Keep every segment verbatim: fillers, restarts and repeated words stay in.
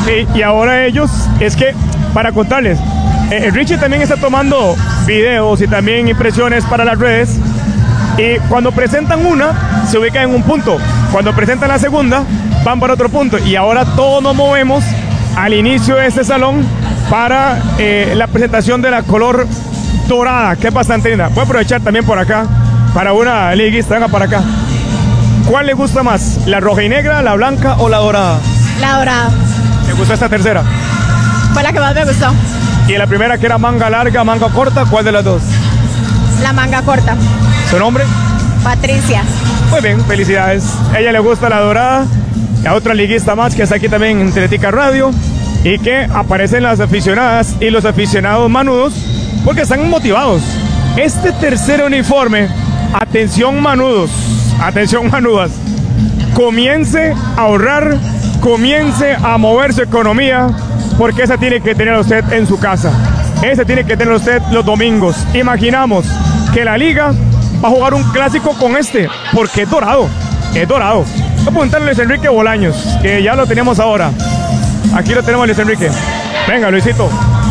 Sí, y ahora ellos, es que, para contarles, eh, Richie también está tomando videos y también impresiones para las redes, y cuando presentan una, se ubican en un punto. Cuando presentan la segunda, van para otro punto. Y ahora todos nos movemos al inicio de este salón para eh, la presentación de la color dorada, que es bastante linda. Voy a aprovechar también por acá, para una liguista, venga para acá. ¿Cuál le gusta más? ¿La roja y negra, la blanca o la dorada? La dorada. ¿Te gustó esta tercera? Fue la que más me gustó. ¿Y la primera, que era manga larga, manga corta? ¿Cuál de las dos? La manga corta. ¿Su nombre? Patricia. Muy bien, felicidades. A ella le gusta la dorada. Y a otra liguista más que está aquí también en Teletica Radio, y que aparecen las aficionadas y los aficionados manudos porque están motivados. Este tercer uniforme, atención manudos, atención manudas, comience a ahorrar, comience a mover su economía, porque esa tiene que tener usted en su casa. Ese tiene que tener usted los domingos. Imaginamos que la liga va a jugar un clásico con este, porque es dorado, es dorado. Voy a preguntarle a Luis Enrique Bolaños, que ya lo tenemos ahora. Aquí lo tenemos, Luis Enrique. Venga, Luisito.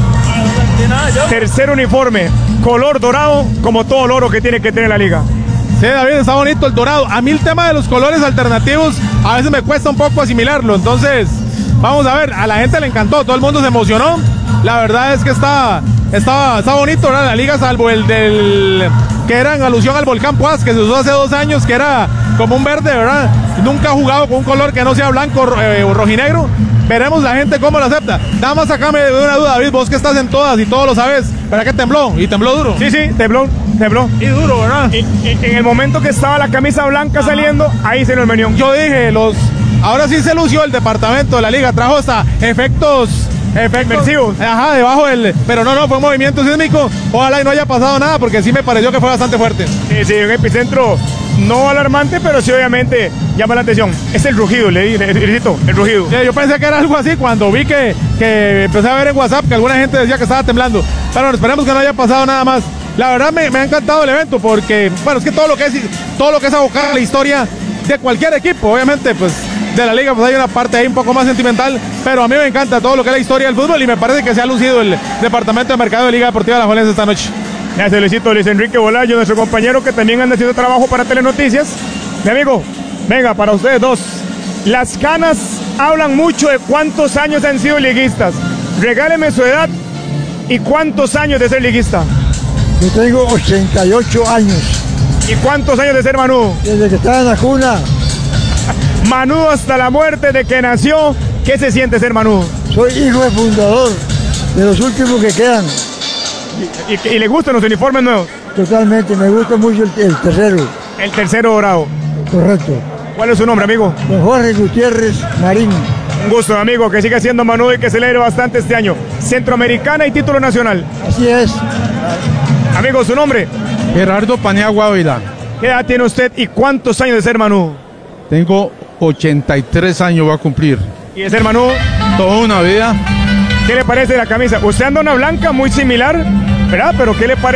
Tercer uniforme, color dorado, como todo el oro que tiene que tener la liga. Sí, David, está bonito el dorado. A mí el tema de los colores alternativos a veces me cuesta un poco asimilarlo. Entonces, vamos a ver, a la gente le encantó, todo el mundo se emocionó. La verdad es que está, está, está bonito, ¿verdad? La liga, salvo el del que era en alusión al volcán Poás, que se usó hace dos años, que era como un verde, ¿verdad? Nunca ha jugado con un color que no sea blanco eh, o rojinegro. Veremos la gente cómo lo acepta. Nada más sacame de una duda, David, vos que estás en todas y todo lo sabes, ¿verdad que tembló? Y tembló duro. Sí, sí, tembló, tembló. Y duro, ¿verdad? Y, y en el momento que estaba la camisa blanca saliendo, ahí se nos venía. Yo dije, los ahora sí se lució el departamento de la liga, trajo hasta efectos efectos inmersivos. Ajá, debajo del, pero no, no, fue un movimiento sísmico. Ojalá y no haya pasado nada, porque sí me pareció que fue bastante fuerte. Sí, sí, un epicentro no alarmante, pero sí obviamente llama la atención. Es el rugido, le dije, el rugido. Sí, yo pensé que era algo así cuando vi que, que empecé a ver en WhatsApp que alguna gente decía que estaba temblando. Pero bueno, esperemos que no haya pasado nada más. La verdad me, me ha encantado el evento porque, bueno, es que todo lo que es, todo lo que es abocar a la historia de cualquier equipo, obviamente, pues de la liga, pues hay una parte ahí un poco más sentimental, pero a mí me encanta todo lo que es la historia del fútbol y me parece que se ha lucido el Departamento de Mercado de Liga Deportiva de Alajuelense esta noche. Gracias, Luisito. Luis Enrique Bolaños, nuestro compañero que también anda haciendo trabajo para Telenoticias. Mi amigo, venga, para ustedes dos. Las canas hablan mucho de cuántos años han sido liguistas. Regáleme su edad y cuántos años de ser liguista. Yo tengo ochenta y ocho años. ¿Y cuántos años de ser manudo? Desde que estaba en la cuna. Manudo hasta la muerte de que nació. ¿Qué se siente ser manudo? Soy hijo de fundador de los últimos que quedan. ¿Y, y, y le gustan los uniformes nuevos? Totalmente, me gusta mucho el, el tercero. El tercero dorado. Correcto. ¿Cuál es su nombre, amigo? Don Jorge Gutiérrez Marín. Un gusto, amigo, que siga siendo manudo y que celebre bastante este año. Centroamericana y título nacional. Así es. Amigo, ¿su nombre? Gerardo Paniagua Ávila. ¿Qué edad tiene usted y cuántos años de ser manudo? Tengo ochenta y tres años, voy a cumplir. ¿Y de ser manudo? Toda una vida. ¿Qué le parece la camisa? Usted anda una blanca muy similar, ¿verdad? Pero ¿qué le parece?